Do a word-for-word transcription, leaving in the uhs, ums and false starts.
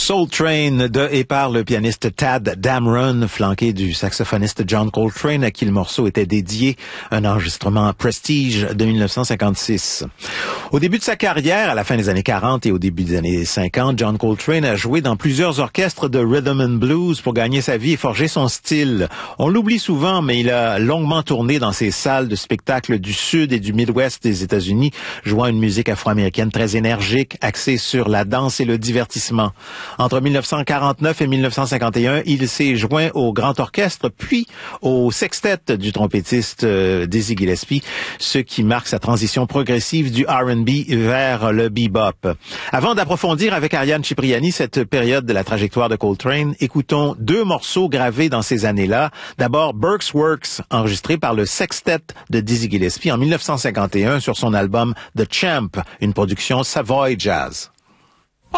Soul Train de et par le pianiste Tadd Dameron, flanqué du saxophoniste John Coltrane, à qui le morceau était dédié, un enregistrement Prestige de mille neuf cent cinquante-six. Au début de sa carrière, à la fin des années quarante et au début des années cinquante, John Coltrane a joué dans plusieurs orchestres de rhythm and blues pour gagner sa vie et forger son style. On l'oublie souvent, mais il a longuement tourné dans ces salles de spectacle du sud et du Midwest des États-Unis, jouant une musique afro-américaine très énergique, axée sur la danse et le divertissement. Entre mille neuf cent quarante-neuf et mille neuf cent cinquante et un, il s'est joint au Grand Orchestre, puis au sextet du trompettiste euh, Dizzy Gillespie, ce qui marque sa transition progressive du R and B vers le bebop. Avant d'approfondir avec Ariane Cipriani cette période de la trajectoire de Coltrane, écoutons deux morceaux gravés dans ces années-là. D'abord, Burke's Works, enregistré par le sextet de Dizzy Gillespie en mille neuf cent cinquante et un sur son album The Champ, une production Savoy Jazz.